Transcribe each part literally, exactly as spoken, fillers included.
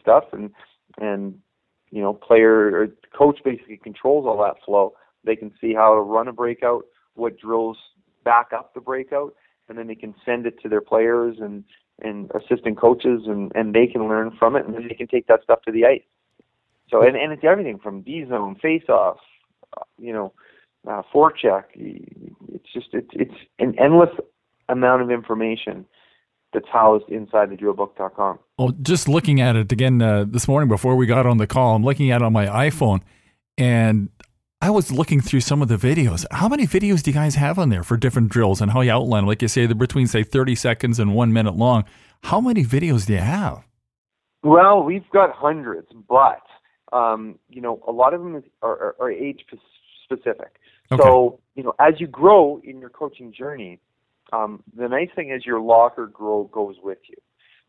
stuff, and and you know, player or coach basically controls all that flow. They can see how to run a breakout, what drills back up the breakout, and then they can send it to their players and, and assistant coaches, and, and they can learn from it, and then they can take that stuff to the ice. So, and, and it's everything from D-zone, face-off, uh, you know, uh, forecheck. It's just, it's, it's an endless amount of information that's housed inside the drill book dot com. Well, just looking at it again uh, this morning before we got on the call, I'm looking at it on my iPhone, and I was looking through some of the videos. How many videos do you guys have on there for different drills and how you outline? Like you say, they're between, say, thirty seconds and one minute long. How many videos do you have? Well, we've got hundreds, but, um, you know, a lot of them are, are, are age specific. Okay. So, you know, as you grow in your coaching journey, um, the nice thing is your locker grow goes with you.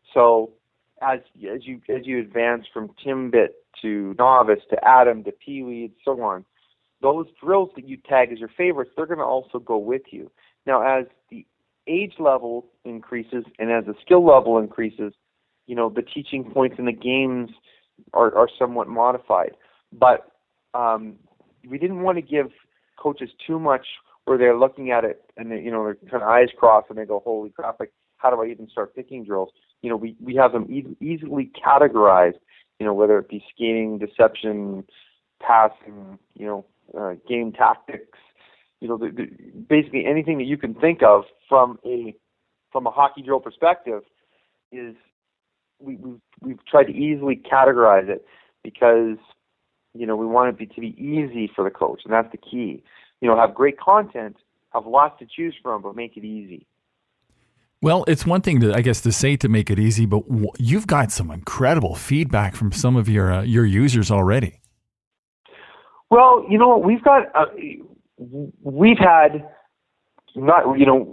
So as as you as you advance from Timbit to novice to Atom to Pee Wee and so on, those drills that you tag as your favorites, they're going to also go with you. Now, as the age level increases and as the skill level increases, you know, the teaching points in the games are, are somewhat modified. But um, we didn't want to give coaches too much where they're looking at it and, they, you know, they're kind of eyes crossed and they go, holy crap, like, how do I even start picking drills? You know, we, we have them e- easily categorized, you know, whether it be skating, deception, passing, you know, uh, game tactics, you know, the, the, basically anything that you can think of from a from a hockey drill perspective is we, we've, we've tried to easily categorize it because, you know, we want it to be, to be easy for the coach, and that's the key. You know, have great content, have lots to choose from, but make it easy. Well, it's one thing to, I guess, to say to make it easy, but w- you've got some incredible feedback from some of your uh, your users already. Well, you know what, we've got, uh, we've had, not, you know,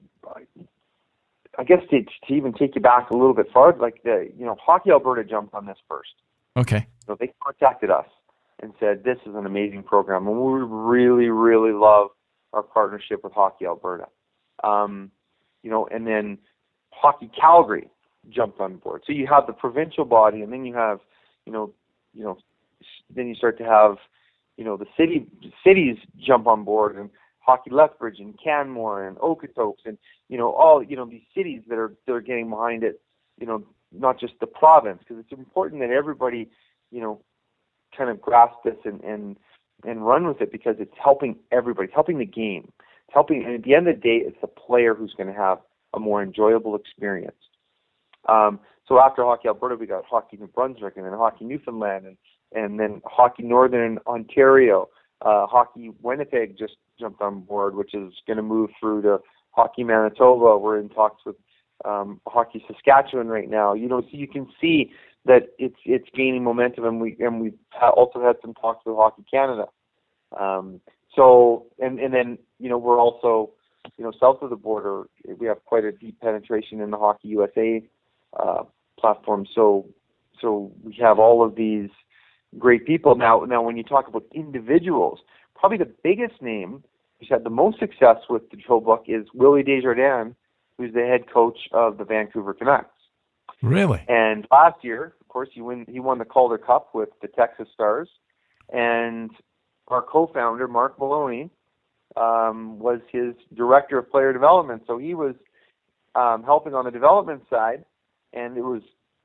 I guess to, to even take you back a little bit farther, like the, you know, Hockey Alberta jumped on this first. Okay. So they contacted us and said, this is an amazing program, and we really, really love our partnership with Hockey Alberta. Um, you know, and then Hockey Calgary jumped on board. So you have the provincial body, and then you have, you know, you know, then you start to have, you know, the city cities jump on board, and Hockey Lethbridge and Canmore and Okotoks, and you know, all, you know, these cities that are that are getting behind it. You know, not just the province, because it's important that everybody, you know, kind of grasp this and and and run with it, because it's helping everybody, it's helping the game. Helping, and at the end of the day, it's the player who's going to have a more enjoyable experience. Um, so after Hockey Alberta, we got Hockey New Brunswick, and then Hockey Newfoundland, and, and then Hockey Northern Ontario. Uh, Hockey Winnipeg just jumped on board, which is going to move through to Hockey Manitoba. We're in talks with um, Hockey Saskatchewan right now. You know, so you can see that it's it's gaining momentum, and we and we've also had some talks with Hockey Canada. Um, So, and, and then, you know, we're also, you know, south of the border, we have quite a deep penetration in the Hockey U S A uh, platform. So, so we have all of these great people. Now, now, when you talk about individuals, probably the biggest name who's had the most success with the drill book is Willie Desjardins, who's the head coach of the Vancouver Canucks. Really? And last year, of course, he win, he won the Calder Cup with the Texas Stars, and our co-founder, Mark Maloney, um, was his director of player development. So he was um, helping on the development side, and it was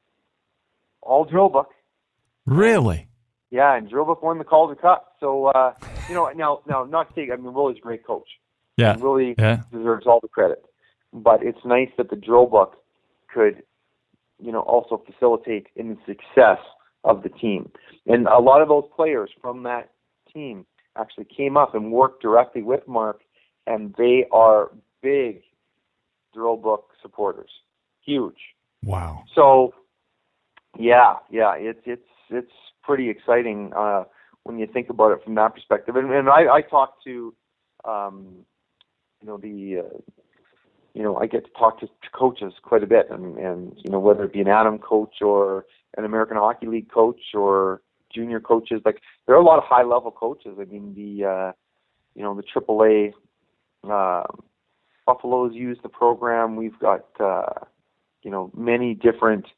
all drill book. Really? And, yeah, and drill book won the Calder Cup. So, uh, you know, now, now not to take, I mean, Willie's a great coach. Yeah. And Willie yeah. deserves all the credit. But it's nice that the drill book could, you know, also facilitate in the success of the team. And a lot of those players from that team actually came up and worked directly with Mark, and they are big drill book supporters. Huge. Wow. So, yeah, yeah, it's it's it's pretty exciting uh, when you think about it from that perspective. And, and I, I talk to, um, you know, the, uh, you know, I get to talk to, to coaches quite a bit, and, and you know, whether it be an Atom coach or an American Hockey League coach or junior coaches, like there are a lot of high level coaches. I mean, the uh, you know, the triple A uh, Buffaloes use the program. We've got uh, you know, many different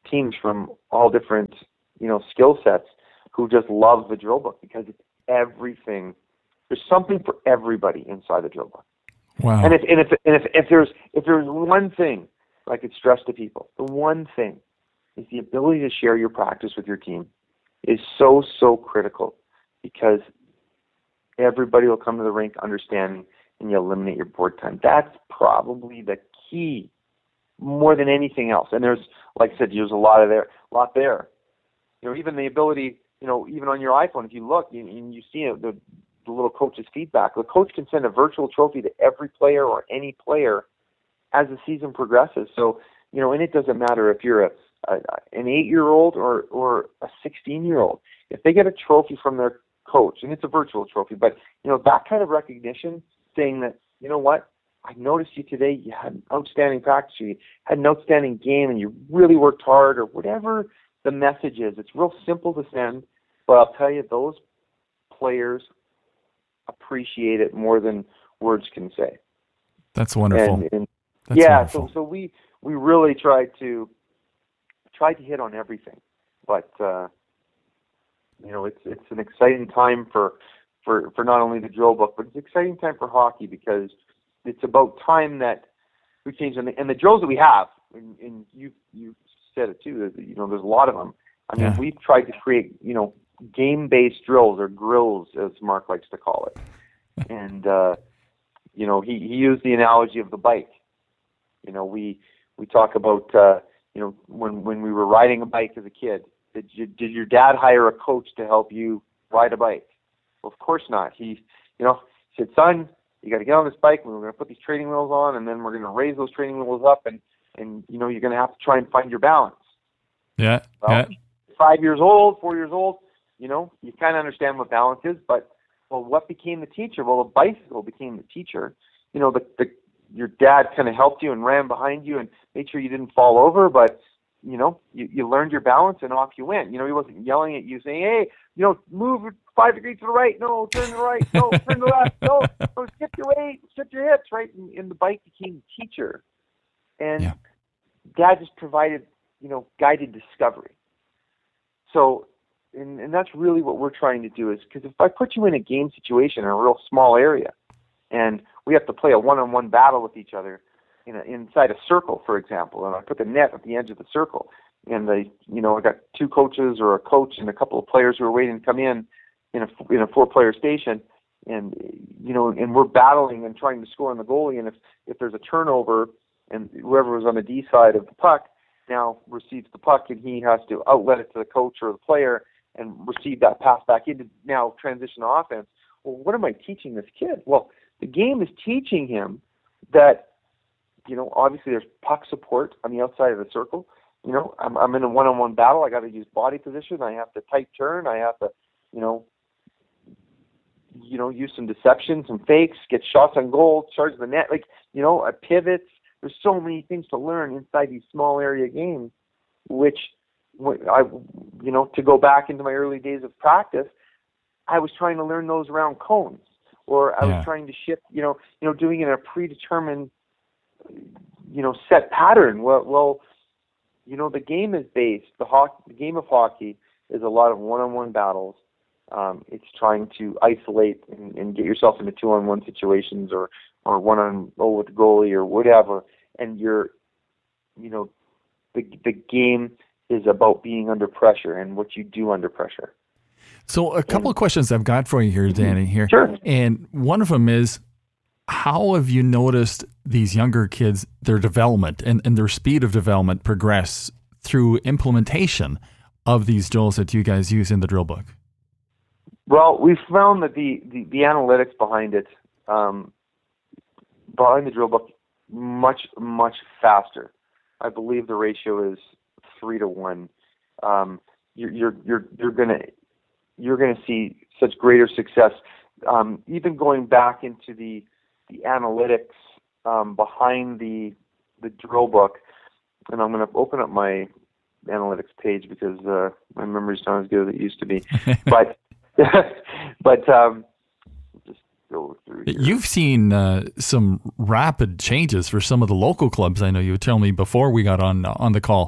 teams from all different, you know, skill sets who just love the drill book because it's everything. There's something for everybody inside the drill book. Wow. And if and if and if, if there's if there's one thing I could stress to people, the one thing is the ability to share your practice with your team is so, so critical because everybody will come to the rink understanding and you eliminate your board time. That's probably the key more than anything else. And there's, like I said, there's a lot of there, a lot there. You know, even the ability, you know, even on your iPhone, if you look and you, you see it, the, the little coach's feedback, the coach can send a virtual trophy to every player or any player as the season progresses. So, you know, and it doesn't matter if you're a, a an eight-year-old or, or a sixteen-year-old. If they get a trophy from their coach, and it's a virtual trophy, but, you know, that kind of recognition saying that, you know what, I noticed you today, you had an outstanding practice, you had an outstanding game, and you really worked hard, or whatever the message is. It's real simple to send, but I'll tell you, those players appreciate it more than words can say. That's wonderful. And, and That's yeah, wonderful. so so we we really tried to tried to hit on everything, but uh, you know, it's it's an exciting time for for for not only the drill book, but it's an exciting time for hockey because it's about time that we change. And the, and the drills that we have, and, and you you said it too. You know, there's a lot of them. I mean, Yeah. we've tried to create, you know, game-based drills or grills, as Mark likes to call it. And uh, you know, he, he used the analogy of the bike. You know, we we talk about uh, you know, when when we were riding a bike as a kid. Did you, did your dad hire a coach to help you ride a bike? Well, of course not. He, you know, said, son, you got to get on this bike, and we're going to put these training wheels on, and then we're going to raise those training wheels up, and, and you know, you're going to have to try and find your balance. Yeah, Well, yeah. Five years old, four years old, you know, you kind of understand what balance is, but, well, what became the teacher? Well, the bicycle became the teacher. You know, the, the your dad kind of helped you and ran behind you and made sure you didn't fall over, but you know, you, you learned your balance and off you went. You know, he wasn't yelling at you saying, hey, you know, move five degrees to the right. No, turn to the right. No, turn to the left. No, no, shift your weight, shift your hips, right? And, and the bike became the teacher. And Yeah. Dad just provided, you know, guided discovery. So, and, and that's really what we're trying to do is, because if I put you in a game situation in a real small area and we have to play a one-on-one battle with each other, In a, inside a circle, for example, and I put the net at the edge of the circle, and they, you know, I got two coaches or a coach and a couple of players who are waiting to come in in a in a four-player station, and you know, and we're battling and trying to score on the goalie, and if if there's a turnover, and whoever was on the D side of the puck now receives the puck, and he has to outlet it to the coach or the player and receive that pass back into now transition to offense. Well, what am I teaching this kid? Well, the game is teaching him that. You know, obviously there's puck support on the outside of the circle. You know, I'm, I'm in a one-on-one battle. I got to use body position. I have to tight turn. I have to, you know, you know, use some deception, some fakes, get shots on goal, charge the net. Like, you know, a pivots. There's so many things to learn inside these small area games, which I, you know, to go back into my early days of practice, I was trying to learn those around cones, or I Yeah. was trying to shift, you know, you know, doing it in a predetermined, you know, set pattern. Well, well, you know, the game is based, the hockey, the game of hockey is a lot of one-on-one battles. Um, it's trying to isolate and, and get yourself into two-on-one situations or, or one-on-oh with the goalie or whatever. And you're, you know, the the game is about being under pressure and what you do under pressure. So a couple of questions I've got for you here, Danny, here. Sure. And one of them is, how have you noticed these younger kids, their development and, and their speed of development progress through implementation of these drills that you guys use in the drill book? Well, we've found that the, the, the analytics behind it, um, behind the drill book, much, much faster. I believe the ratio is three to one. Um, you're, you're, you're, you're gonna, you're gonna see such greater success. Um, even going back into the, the analytics um, behind the the drill book, and I'm going to open up my analytics page because uh, my memory's not as good as it used to be. but but um, just go through here. You've seen uh, some rapid changes for some of the local clubs. I know you were telling me before we got on on the call.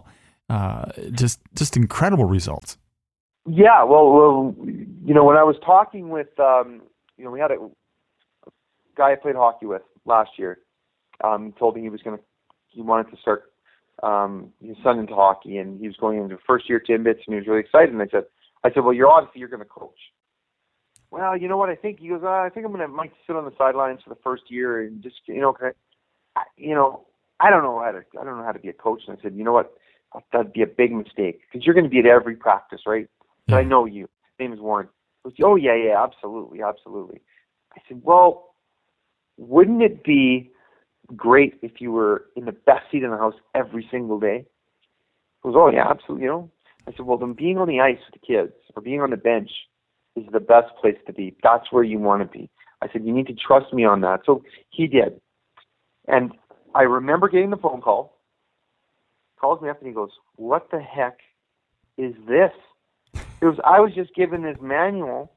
uh, just just incredible results. Yeah, well, well, you know, when I was talking with, um, you know, we had a guy I played hockey with last year. Um, he told me he was going to, he wanted to start um, his son into hockey, and he was going into first year Timbits, and he was really excited. And I said, I said, well, you're obviously you're going to coach. Well, you know what I think? He goes, uh, I think I'm going to might sit on the sidelines for the first year and just, you know, can I, you know, I don't know how to, I don't know how to be a coach. And I said, you know what? That'd be a big mistake because you're going to be at every practice, right? But I know you. His name is Warren. Goes, oh, yeah, yeah, absolutely, absolutely. I said, well, wouldn't it be great if you were in the best seat in the house every single day? He goes, oh, yeah, absolutely. You know, I said, well, then being on the ice with the kids or being on the bench is the best place to be. That's where you want to be. I said, you need to trust me on that. So he did. And I remember getting the phone call. Calls me up and he goes, what the heck is this? It was I was just given this manual,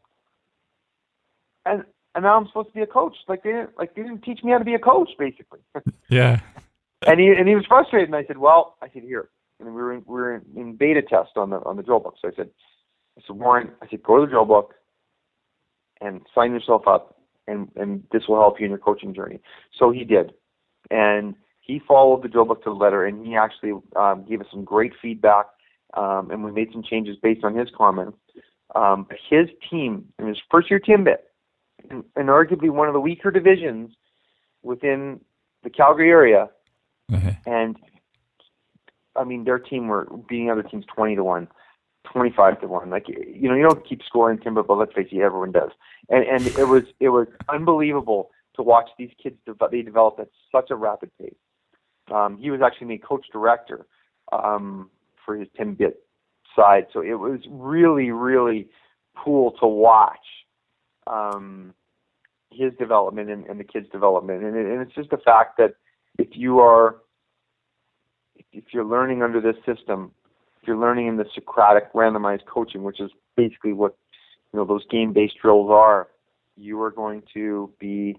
and and now I'm supposed to be a coach. Like they didn't like they didn't teach me how to be a coach, basically. Yeah. and he and he was frustrated, and I said, well, I said here, and we were in, we were in, in beta test on the on the drill book. So I said, I said Warren, I said go to the drill book, and sign yourself up, and and this will help you in your coaching journey. So he did, and he followed the drill book to the letter, and he actually um, gave us some great feedback. Um, and we made some changes based on his comments. Um, but his team, in his first year Timbit, and, and arguably one of the weaker divisions within the Calgary area, uh-huh. and I mean their team were beating other teams twenty to one, twenty-five to one. Like you know, you don't keep scoring Timbit, but let's face it, everyone does. And and it was it was unbelievable to watch these kids. De- they develop at such a rapid pace. Um, he was actually made coach director. Um, for his Timbit side. So it was really, really cool to watch um, his development and, and the kids' development. And, it, and it's just the fact that if you are, if you're learning under this system, if you're learning in the Socratic randomized coaching, which is basically what, you know, those game-based drills are, you are going to be,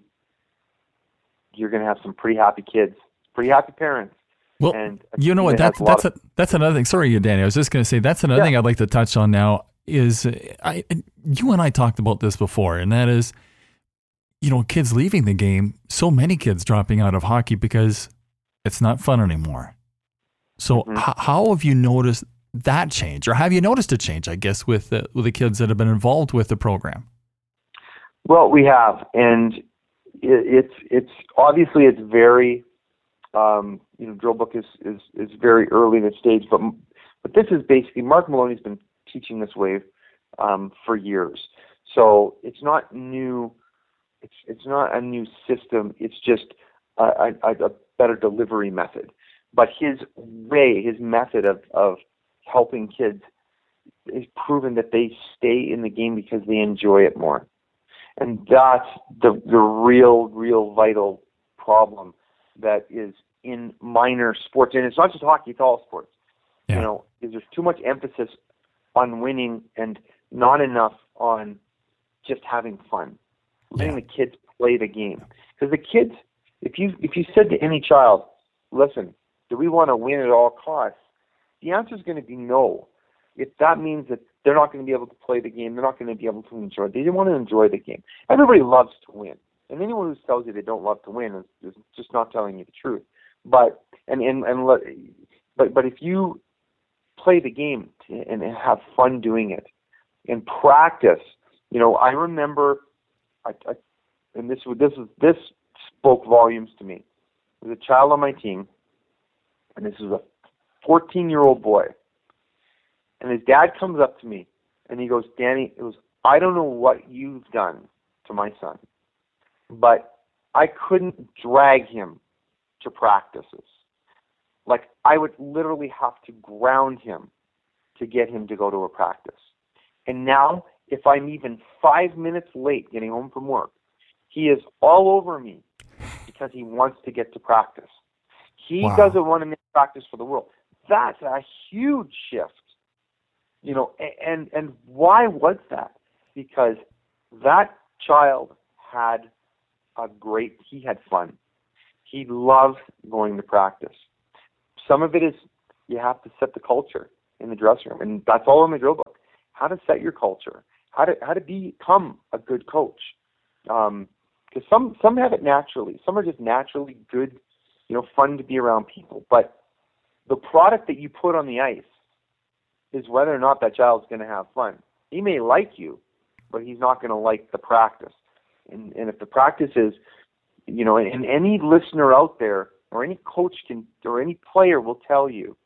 you're going to have some pretty happy kids, pretty happy parents. Well, and you know what? That's a that's of, a, that's another thing. Sorry, Danny. I was just going to say that's another yeah. thing I'd like to touch on now. Is I you and I talked about this before, and that is, you know, kids leaving the game. So many kids dropping out of hockey because it's not fun anymore. So mm-hmm. h- how have you noticed that change, or have you noticed a change? I guess with the, with the kids that have been involved with the program. Well, we have, and it, it's it's obviously it's very. Um, you know, drill book is, is, is very early in its stage, but but this is basically Mark Maloney's been teaching this way um, for years, so it's not new. It's it's not a new system. It's just a, a, a better delivery method. But his way, his method of, of helping kids is proven that they stay in the game because they enjoy it more, and that's the the real real vital problem that is in minor sports, and it's not just hockey, it's all sports. Yeah. You know, is there's too much emphasis on winning and not enough on just having fun, letting yeah. the kids play the game. Because the kids, if you if you said to any child, listen, do we want to win at all costs? The answer is going to be no. If that means that they're not going to be able to play the game, they're not going to be able to enjoy it. They want to enjoy the game. Everybody loves to win. And anyone who tells you they don't love to win is, is just not telling you the truth. But and and, and let, but but if you play the game and have fun doing it and practice, you know, I remember, I, I and this this is this spoke volumes to me. There was a child on my team, and this is a fourteen-year-old boy, and his dad comes up to me and he goes, Danny, it was I don't know what you've done to my son, but I couldn't drag him to practices. Like, I would literally have to ground him to get him to go to a practice. And now, if I'm even five minutes late getting home from work, he is all over me because he wants to get to practice. He Wow. doesn't want to miss practice for the world. That's a huge shift. You know, and and why was that? Because that child had a great, he had fun. He loved going to practice. Some of it is you have to set the culture in the dressing room, and that's all in the drill book. How to set your culture, how to how to become a good coach. Um, because some some have it naturally, some are just naturally good, you know, fun to be around people. But the product that you put on the ice is whether or not that child's going to have fun. He may like you, but he's not going to like the practice. And and if the practice is, you know, and any listener out there or any coach can or any player will tell you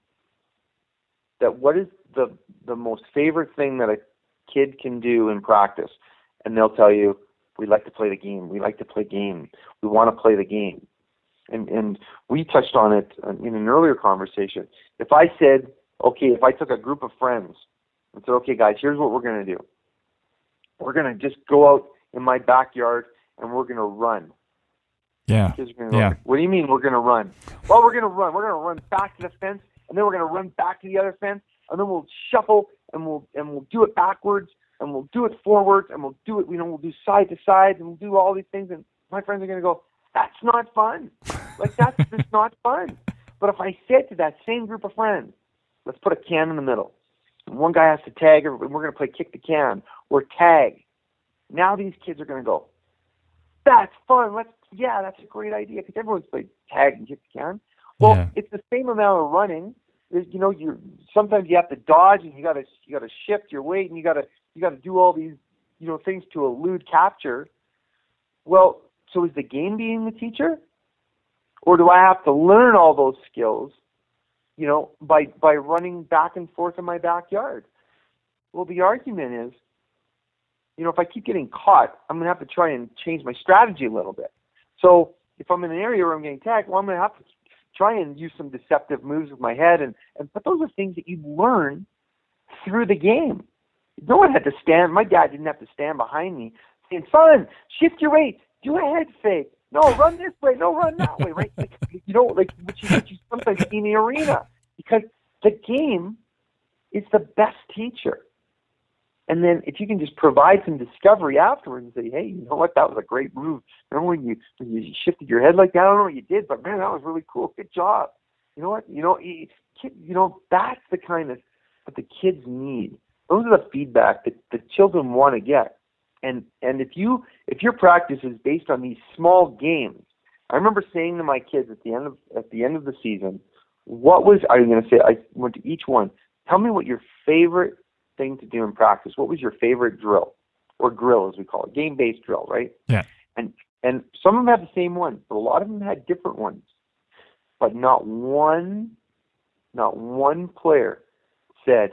that what is the the most favorite thing that a kid can do in practice, and they'll tell you, we like to play the game. We like to play game. We want to play the game. And and we touched on it in an earlier conversation. If I said, okay, if I took a group of friends and said, okay, guys, here's what we're going to do. We're going to just go out in my backyard and we're going to run. Yeah. Yeah. What do you mean we're going to run? Well, we're going to run. We're going to run back to the fence, and then we're going to run back to the other fence, and then we'll shuffle, and we'll and we'll do it backwards, and we'll do it forwards, and we'll do it, you know, we'll do side to side, and we'll do all these things, and my friends are going to go, that's not fun. Like, that's just not fun. But if I said to that same group of friends, let's put a can in the middle, and one guy has to tag, and we're going to play kick the can, or tag. Now these kids are going to go, that's fun. Let's, yeah, that's a great idea, because everyone's played tag and kick the can. Well, yeah. It's the same amount of running. There's, you know, you sometimes you have to dodge, and you got to you got to shift your weight, and you got to you got to do all these, you know, things to elude capture. Well, so is the game being the teacher, or do I have to learn all those skills, you know, by by running back and forth in my backyard? Well, the argument is, you know, if I keep getting caught, I'm going to have to try and change my strategy a little bit. So if I'm in an area where I'm getting tagged, well, I'm going to have to try and use some deceptive moves with my head. And, and but those are things that you learn through the game. No one had to stand. My dad didn't have to stand behind me saying, son, shift your weight, do a head fake. No, run this way. No, run that way, right? Like, you know, like what you, what you sometimes see in the arena. Because the game is the best teacher. And then if you can just provide some discovery afterwards and say, hey, you know what, that was a great move. Remember when you when you shifted your head like that? I don't know what you did, but man, that was really cool. Good job. You know what? You know, you, you know, that's the kind of what the kids need. Those are the feedback that the children want to get. And and if you if your practice is based on these small games, I remember saying to my kids at the end of at the end of the season, what was I going to say? I went to each one. Tell me what your favorite thing to do in practice. What was your favorite drill, or grill as we call it, game-based drill, right? Yeah. And and some of them had the same one, but a lot of them had different ones. But not one, not one player said,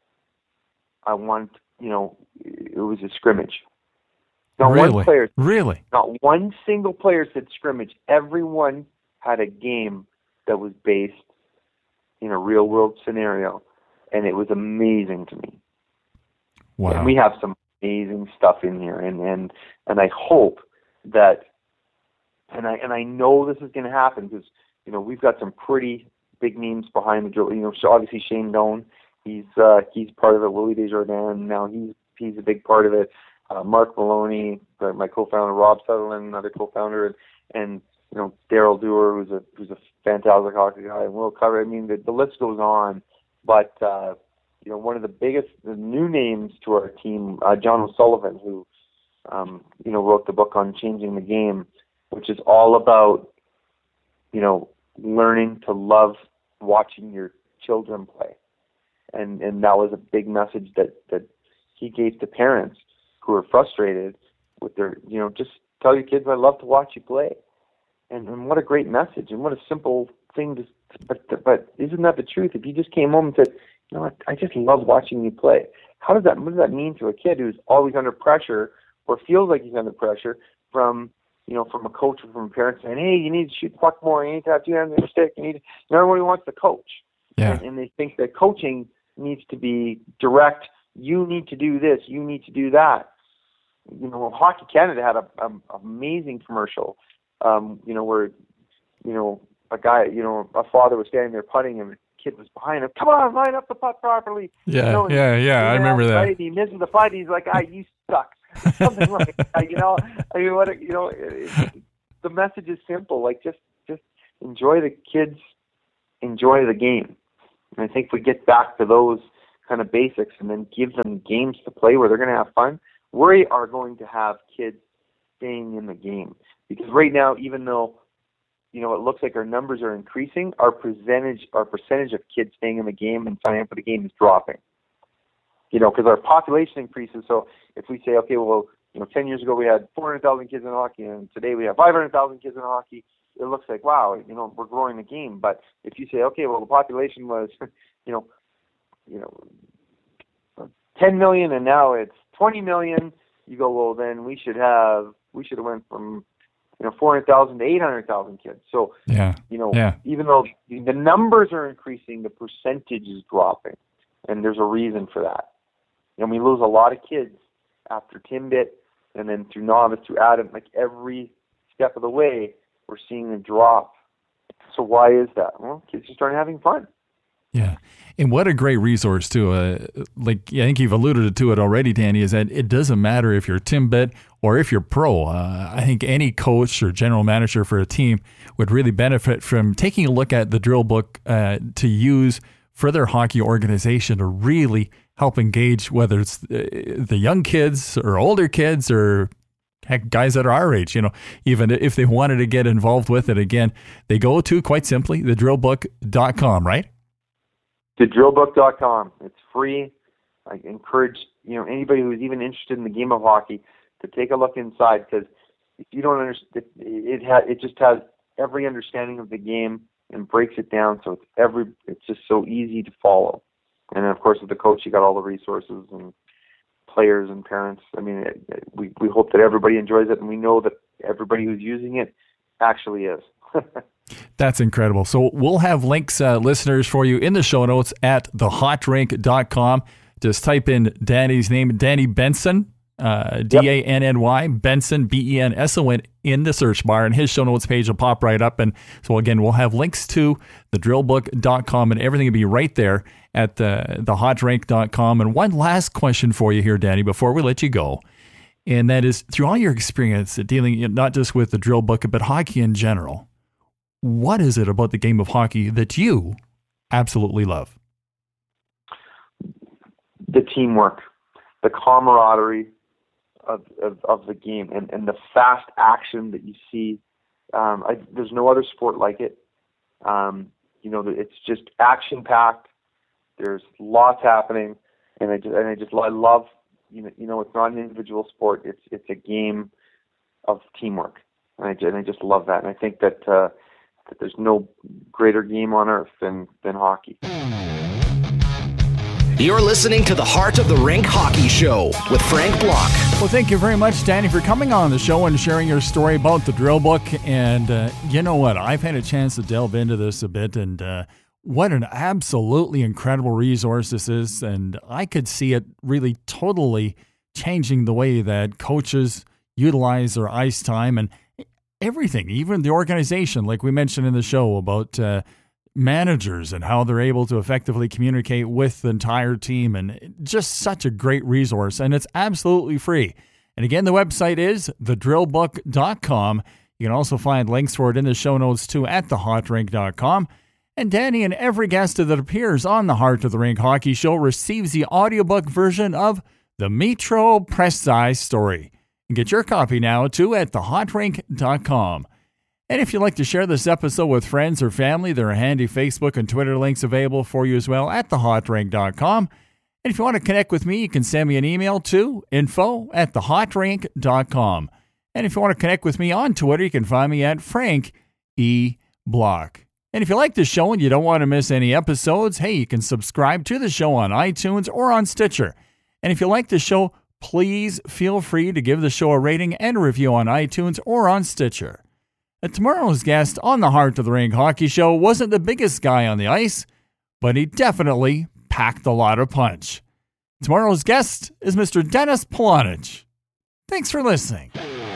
"I want," you know, it was a scrimmage. Not really? one player. Really? Not one single player said scrimmage. Everyone had a game that was based in a real-world scenario, and it was amazing to me. Wow. And we have some amazing stuff in here, and, and, and I hope that, and I and I know this is going to happen because, you know, we've got some pretty big names behind the drill. You know, so obviously Shane Doan, he's uh, he's part of it. Willie Desjardins, now he's he's a big part of it. Uh, Mark Maloney, my co-founder, Rob Sutherland, another co-founder, and, and you know, Daryl Dewar, who's a who's a fantastic hockey guy, and Will Cover. I mean, the, the list goes on, but. Uh, You know, one of the biggest the new names to our team, uh, John O'Sullivan, who, um, you know, wrote the book on changing the game, which is all about, you know, learning to love watching your children play, and and that was a big message that that he gave to parents who are frustrated with their, you know, just tell your kids, I love to watch you play, and and what a great message, and what a simple thing to, but but isn't that the truth? If you just came home and said, you know what, I just love watching you play. How does that, what does that mean to a kid who's always under pressure or feels like he's under pressure from, you know, from a coach or from a parent saying, hey, you need to shoot the puck more, you need to have two hands on your stick, you need to, you know, everybody wants to coach. Yeah. And, and they think that coaching needs to be direct. You need to do this, you need to do that. You know, Hockey Canada had a, a amazing commercial, um, you know, where, you know, a guy, you know, a father was standing there putting him, kid was behind him. Come on, line up the puck properly. Yeah, you know, yeah, yeah. I remember that. Right? He misses the fight. He's like, "Ah, you suck." Something like that. You know, I mean, what? You know, it, it, the message is simple. Like, just, just enjoy the kids, enjoy the game. And I think if we get back to those kind of basics and then give them games to play where they're going to have fun, we are going to have kids staying in the game. Because right now, even though, you know, it looks like our numbers are increasing, our percentage, our percentage of kids staying in the game and signing up for the game is dropping. You know, because our population increases. So if we say, okay, well, you know, ten years ago we had four hundred thousand kids in hockey, and today we have five hundred thousand kids in hockey, it looks like, wow, you know, we're growing the game. But if you say, okay, well, the population was, you know, you know, ten million, and now it's twenty million, you go, well, then we should have, we should have went from, you know, four hundred thousand to eight hundred thousand kids. So, yeah, you know, yeah. even though the numbers are increasing, the percentage is dropping, and there's a reason for that. And we lose a lot of kids after Timbit, and then through novice, through Adam, like every step of the way, we're seeing a drop. So why is that? Well, kids just aren't having fun. Yeah. And what a great resource, too. Uh, like, yeah, I think you've alluded to it already, Danny, is that it doesn't matter if you're Timbit or if you're pro. Uh, I think any coach or general manager for a team would really benefit from taking a look at the drill book uh, to use for their hockey organization to really help engage, whether it's the young kids or older kids or heck, guys that are our age, you know, even if they wanted to get involved with it. Again, they go to, quite simply, the drill book dot com, right? the drill book dot com. It's free. I encourage, you know, anybody who's even interested in the game of hockey to take a look inside, because if you don't understand, it, it, ha- it just has every understanding of the game and breaks it down, so it's every it's just so easy to follow. And then, of course, with the coach, you got all the resources and players and parents. I mean, it, it, we we hope that everybody enjoys it, and we know that everybody who's using it actually is. That's incredible. So we'll have links, uh, listeners, for you in the show notes at the hot rink dot com. Just type in Danny's name, Danny Benson, uh, D A N N Y, Benson, B E N S O N, in the search bar, and his show notes page will pop right up. And so, again, we'll have links to the drill book dot com, and everything will be right there at the, the hot rink dot com. And one last question for you here, Danny, before we let you go, and that is, through all your experience dealing not just with the drill book, but hockey in general, what is it about the game of hockey that you absolutely love? The teamwork, the camaraderie of, of, of the game, and, and the fast action that you see. Um, I, there's no other sport like it. Um, you know, it's just action-packed. There's lots happening, and I just, and I just I love, you know, you know, it's not an individual sport. It's it's a game of teamwork, and I, and I just love that. And I think that uh, that there's no greater game on earth than than hockey. You're listening to the Heart of the Rink Hockey Show with Frank Block. Well, thank you very much, Danny, for coming on the show and sharing your story about the drill book. And uh, you know what? I've had a chance to delve into this a bit, and uh, what an absolutely incredible resource this is. And I could see it really totally changing the way that coaches utilize their ice time and everything, even the organization, like we mentioned in the show about uh, managers and how they're able to effectively communicate with the entire team, and just such a great resource, and it's absolutely free. And again, the website is the drill book dot com. You can also find links for it in the show notes too at the hot rink dot com. And Danny and every guest that appears on the Heart of the Rink Hockey Show receives the audiobook version of the Metro Press Size Story. And get your copy now too at the hot rink dot com. And if you'd like to share this episode with friends or family, there are handy Facebook and Twitter links available for you as well at the hot rink dot com. And if you want to connect with me, you can send me an email to info at the hot rink dot com. And if you want to connect with me on Twitter, you can find me at Frank E. Block. And if you like this show and you don't want to miss any episodes, hey, you can subscribe to the show on iTunes or on Stitcher. And if you like the show, please feel free to give the show a rating and a review on iTunes or on Stitcher. And tomorrow's guest on the Heart of the Rink Hockey Show wasn't the biggest guy on the ice, but he definitely packed a lot of punch. Tomorrow's guest is Mister Dennis Polonich. Thanks for listening.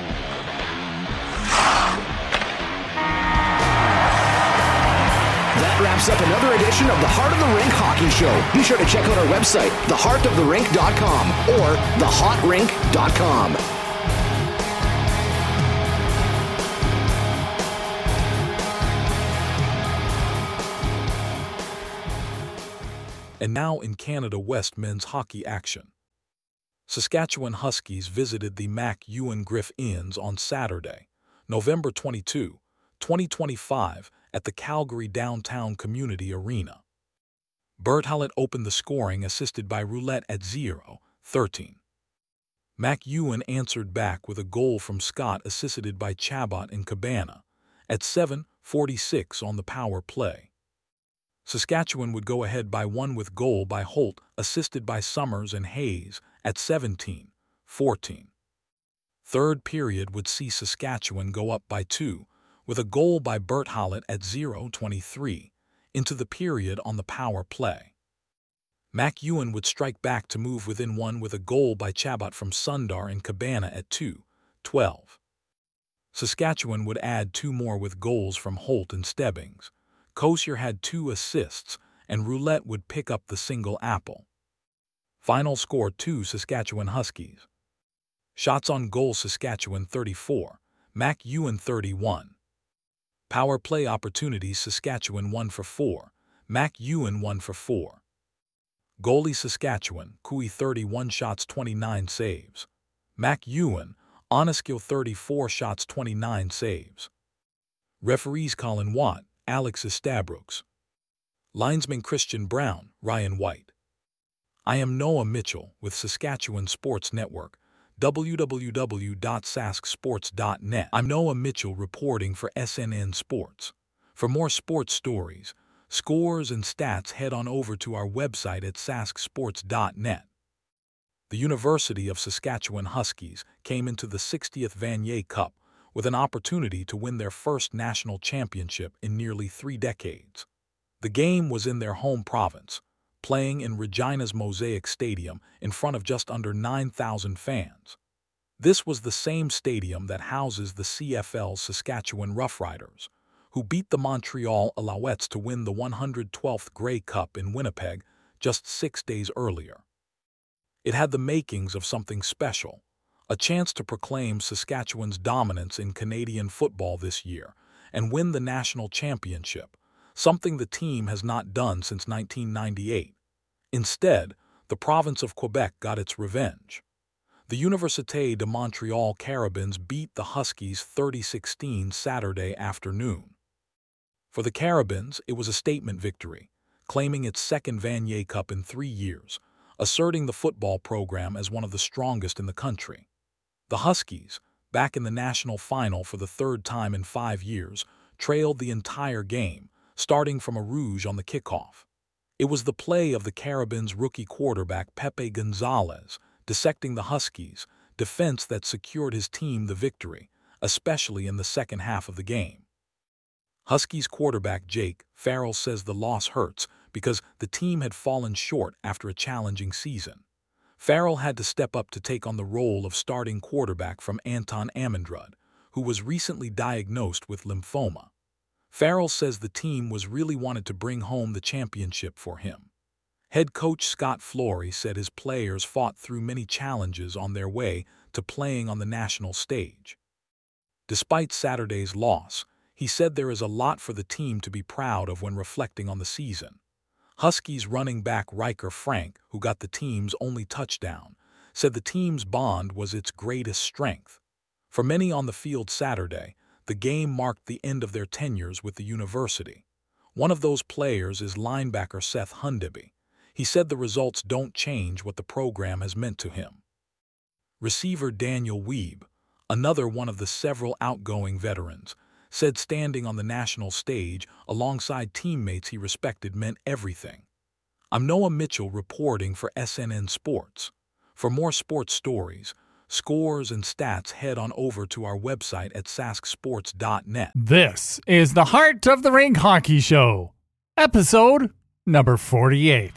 That wraps up another edition of the Heart of the Rink Hockey Show. Be sure to check out our website, the heart of the rink dot com or the hot rink dot com. And now in Canada West men's hockey action. Saskatchewan Huskies visited the Mac Ewan Griff Inns on Saturday, November twenty-second, twenty twenty-five, at the Calgary Downtown Community Arena. Bert Hallett opened the scoring, assisted by Roulette at zero thirteen. Mac Ewan answered back with a goal from Scott, assisted by Chabot and Cabana, at seven forty-six on the power play. Saskatchewan would go ahead by one with goal by Holt, assisted by Summers and Hayes, at seventeen fourteen. Third period would see Saskatchewan go up by two, with a goal by Bert Hallett at zero twenty-three, into the period on the power play. Mac Ewan would strike back to move within one with a goal by Chabot from Sundar and Cabana at two twelve. Saskatchewan would add two more with goals from Holt and Stebbings. Kosier had two assists, and Roulette would pick up the single apple. Final score two Saskatchewan Huskies. Shots on goal Saskatchewan thirty-four, Mac Ewan thirty-one. Power play opportunities Saskatchewan one for four, Mac Ewan one for four. Goalie Saskatchewan, Cooey thirty-one shots twenty-nine saves. Mac Ewan, Oneskill thirty-four shots twenty-nine saves. Referees Colin Watt, Alex Estabrooks. Linesman Christian Brown, Ryan White. I am Noah Mitchell with Saskatchewan Sports Network, w w w dot sask sports dot net. I'm Noah Mitchell reporting for S N N Sports. For more sports stories, scores, and stats, head on over to our website at sask sports dot net. The University of Saskatchewan Huskies came into the sixtieth Vanier Cup with an opportunity to win their first national championship in nearly three decades. The game was in their home province, playing in Regina's Mosaic Stadium in front of just under nine thousand fans. This was the same stadium that houses the C F L's Saskatchewan Roughriders, who beat the Montreal Alouettes to win the one hundred twelfth Grey Cup in Winnipeg just six days earlier. It had the makings of something special, a chance to proclaim Saskatchewan's dominance in Canadian football this year and win the national championship, something the team has not done since nineteen ninety-eight. Instead, the province of Quebec got its revenge. The Université de Montréal Carabins beat the Huskies thirty sixteen Saturday afternoon. For the Carabins, it was a statement victory, claiming its second Vanier Cup in three years, asserting the football program as one of the strongest in the country. The Huskies, back in the national final for the third time in five years, trailed the entire game, starting from a rouge on the kickoff. It was the play of the Carabins' rookie quarterback Pepe Gonzalez, dissecting the Huskies' defense that secured his team the victory, especially in the second half of the game. Huskies quarterback Jake Farrell says the loss hurts because the team had fallen short after a challenging season. Farrell had to step up to take on the role of starting quarterback from Anton Amundrud, who was recently diagnosed with lymphoma. Farrell says the team was really wanted to bring home the championship for him. Head coach Scott Flory said his players fought through many challenges on their way to playing on the national stage. Despite Saturday's loss, he said there is a lot for the team to be proud of when reflecting on the season. Huskies running back Riker Frank, who got the team's only touchdown, said the team's bond was its greatest strength. For many on the field Saturday, the game marked the end of their tenures with the university. One of those players is linebacker Seth Hundeby. He said the results don't change what the program has meant to him. Receiver Daniel Weeb, another one of the several outgoing veterans, said standing on the national stage alongside teammates he respected meant everything. I'm Noah Mitchell reporting for S N N Sports. For more sports stories, scores, and stats, head on over to our website at sask sports dot net. This is the Heart of the Rink Hockey Show, episode number forty-eight.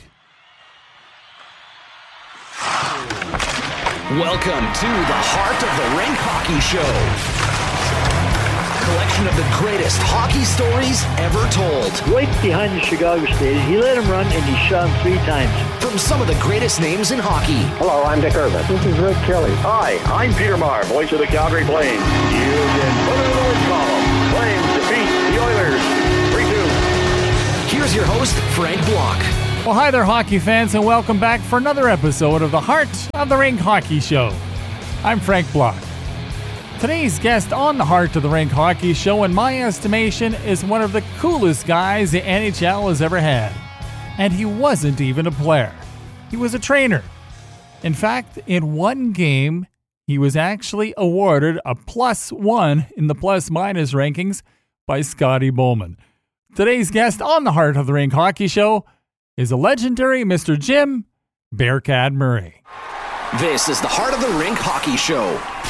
Welcome to the Heart of the Rink Hockey Show. Collection of the greatest hockey stories ever told. Right behind the Chicago stage, he let him run and he shot him three times. From some of the greatest names in hockey. Hello, I'm Dick Irvin. This is Rick Kelly. Hi, I'm Peter Maher, voice of the Calgary Flames. You can put it in the win column. Flames defeat the Oilers three two. Here's your host, Frank Block. Well, hi there, hockey fans, and welcome back for another episode of the Heart of the Rink Hockey Show. I'm Frank Block. Today's guest on the Heart of the Rink Hockey Show, in my estimation, is one of the coolest guys the N H L has ever had. And he wasn't even a player. He was a trainer. In fact, in one game, he was actually awarded a plus one in the plus-minus rankings by Scotty Bowman. Today's guest on the Heart of the Rink Hockey Show is a legendary Mister Jim Bearcat Murray. This is the Heart of the Rink Hockey Show.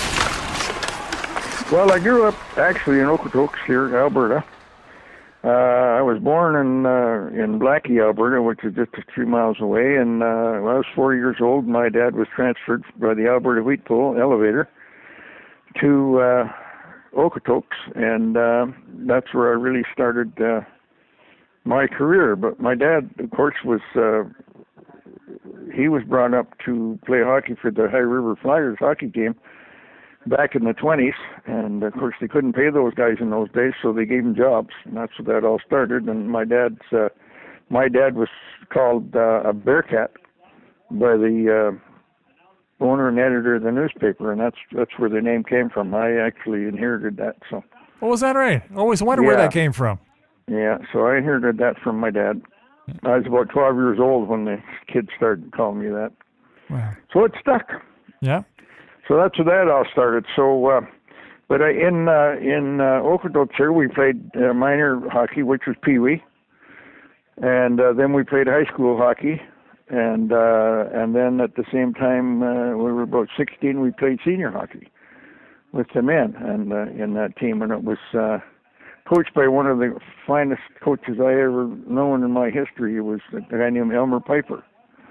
Well, I grew up actually in Okotoks here, Alberta. Uh, I was born in uh, in Blackie, Alberta, which is just a few miles away. And uh, when I was four years old, my dad was transferred by the Alberta Wheat Pool elevator to uh, Okotoks, and uh, that's where I really started uh, my career. But my dad, of course, was uh, he was brought up to play hockey for the High River Flyers hockey team back in the twenties, and of course they couldn't pay those guys in those days, so they gave them jobs, and that's where that all started. And my dad's uh, my dad was called uh, a Bearcat by the uh, owner and editor of the newspaper, and that's that's where the name came from. I actually inherited that. So. Oh, was that right? I always wondered yeah. where that came from. Yeah, so I inherited that from my dad. I was about twelve years old when the kids started calling me that. Wow. So it stuck. Yeah. So that's where that all started. So, uh, but I, in uh, in uh, Okotoks here, we played uh, minor hockey, which was Pee Wee, and uh, then we played high school hockey, and uh, and then at the same time, uh, we were about sixteen. We played senior hockey with the men, and uh, in that team, and it was uh, coached by one of the finest coaches I ever known in my history. It was a guy named Elmer Piper,